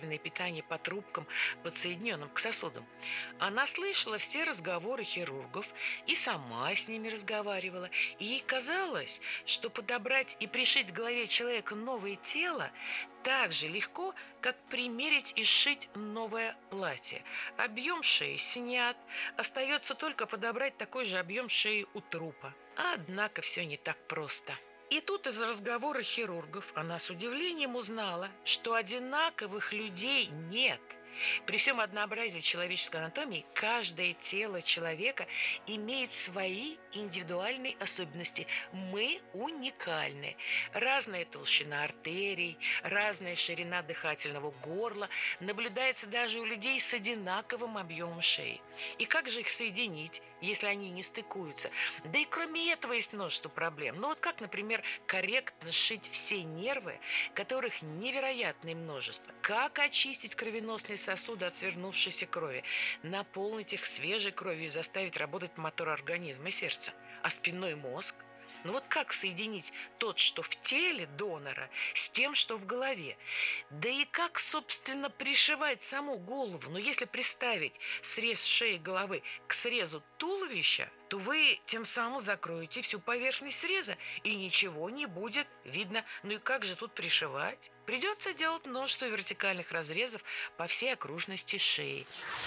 естественное питание по трубкам, подсоединенным к сосудам. Она слышала все разговоры хирургов и сама с ними разговаривала. И ей казалось, что подобрать и пришить к голове человека новое тело так же легко, как примерить и сшить новое платье. Объем шеи снят, остается только подобрать такой же объем шеи у трупа. Однако все не так просто. И тут из разговора хирургов она с удивлением узнала, что одинаковых людей нет. При всем однообразии человеческой анатомии каждое тело человека имеет свои индивидуальные особенности. Мы уникальны. Разная толщина артерий, разная ширина дыхательного горла наблюдается даже у людей с одинаковым объемом шеи. И как же их соединить, если они не стыкуются? Да и кроме этого есть множество проблем. Ну вот как, например, корректно сшить все нервы, которых невероятное множество? Как очистить кровеносные сосуды от свернувшейся крови, наполнить их свежей кровью и заставить работать мотор организма и сердца? А спинной мозг? Ну вот как соединить тот, что в теле донора, с тем, что в голове? Да и как, собственно, пришивать саму голову? Но если представить срез шеи головы к срезу туловища, то вы тем самым закроете всю поверхность среза, и ничего не будет видно. Ну и как же тут пришивать? Придется делать множество вертикальных разрезов по всей окружности шеи.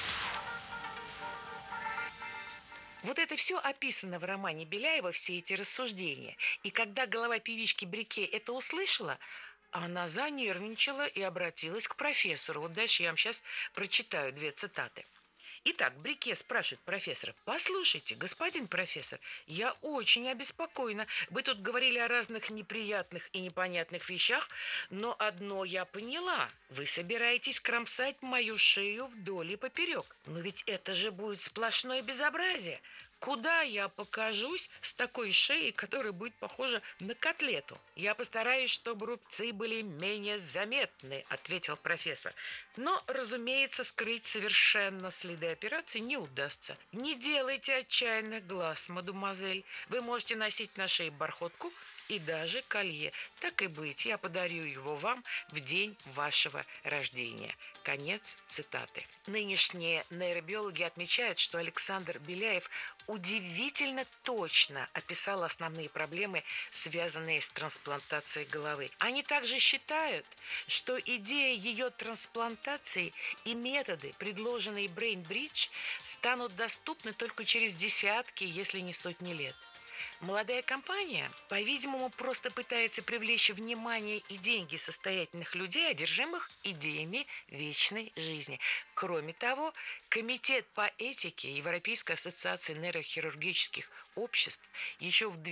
Вот это все описано в романе Беляева, все эти рассуждения. И когда голова певички Брике это услышала, она занервничала и обратилась к профессору. Вот дальше я вам сейчас прочитаю 2 цитаты. Итак, Брике спрашивает профессора: послушайте, господин профессор, я очень обеспокоена. Вы тут говорили о разных неприятных и непонятных вещах, но одно я поняла. Вы собираетесь кромсать мою шею вдоль и поперек. Но ведь это же будет сплошное безобразие. Куда я покажусь с такой шеей, которая будет похожа на котлету? Я постараюсь, чтобы рубцы были менее заметны, ответил профессор. Но, разумеется, скрыть совершенно следы операции не удастся. Не делайте отчаянных глаз, мадемуазель. Вы можете носить на шее бархотку и даже колье. Так и быть, я подарю его вам в день вашего рождения. Конец цитаты. Нынешние нейробиологи отмечают, что Александр Беляев удивительно точно описал основные проблемы, связанные с трансплантацией головы. Они также считают, что идея ее трансплантации и методы, предложенные Brain Bridge, станут доступны только через десятки, если не сотни лет. Молодая компания, по-видимому, просто пытается привлечь внимание и деньги состоятельных людей, одержимых идеями вечной жизни. Кроме того, Комитет по этике Европейской ассоциации нейрохирургических обществ еще в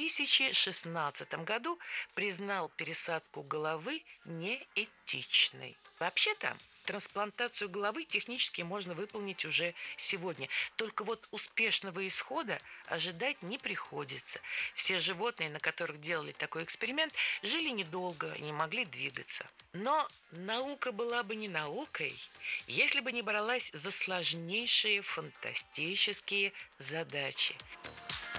2016 году признал пересадку головы неэтичной. Вообще-то, трансплантацию головы технически можно выполнить уже сегодня. Только вот успешного исхода ожидать не приходится. Все животные, на которых делали такой эксперимент, жили недолго и не могли двигаться. Но наука была бы не наукой, если бы не бралась за сложнейшие фантастические задачи.